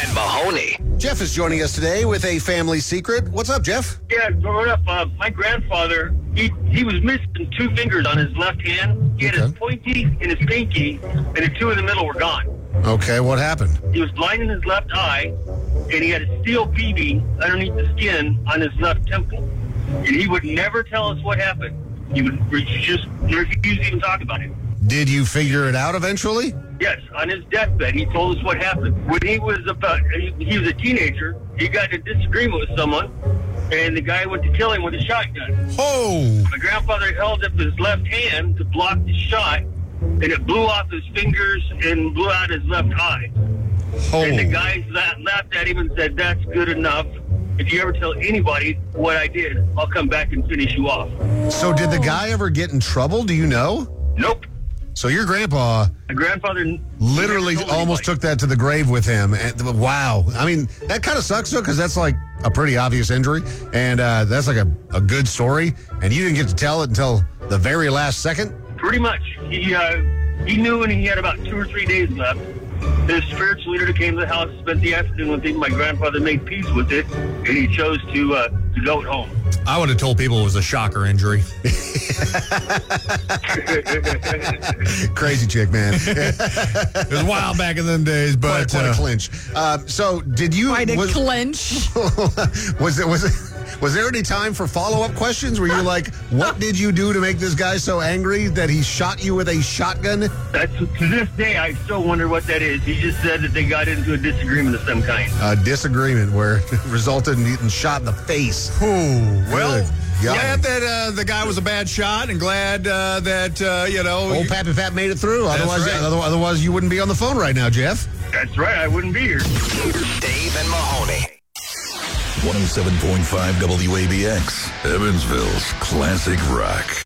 and Mahoney. Jeff is joining us today with a family secret. What's up, Jeff? Yeah, growing up, my grandfather, he was missing 2 fingers on his left hand. He had his pointy and his pinky, and the 2 in the middle were gone. Okay, what happened? He was blind in his left eye, and he had a steel BB underneath the skin on his left temple. And he would never tell us what happened. He would just refuse to even talk about it. Did you figure it out eventually? Yes, on his deathbed, he told us what happened. When he was he was a teenager, he got in a disagreement with someone, and the guy went to kill him with a shotgun. Oh! My grandfather held up his left hand to block the shot, and it blew off his fingers and blew out his left eye. Oh. And the guy laughed at him and said, "That's good enough. If you ever tell anybody what I did, I'll come back and finish you off." So did the guy ever get in trouble? Do you know? Nope. So your grandpa My grandfather literally never told almost anybody. took that to the grave with him. And, wow. I mean, that kind of sucks, though, because that's like a pretty obvious injury. And that's like a good story. And you didn't get to tell it until the very last second? Pretty much. He knew when he had about 2 or 3 days left. His spiritual leader came to the house, spent the afternoon with him. My grandfather made peace with it, and he chose to go at home. I would have told people it was a shocker injury. Crazy chick, man. It was a while back in them days, but Quite a clinch. So did you... Quite a clinch. Was there any time for follow-up questions? Were you like, what did you do to make this guy so angry that he shot you with a shotgun? To this day, I still wonder what that is. He just said that they got into a disagreement of some kind. A disagreement where it resulted in getting shot in the face. well, Good glad golly. that the guy was a bad shot, and glad that Old Pappy Pat made it through. That's Otherwise, right. otherwise, you wouldn't be on the phone right now, Jeff. That's right. I wouldn't be here. Dave and Mahoney. 107.5 WABX, Evansville's classic rock.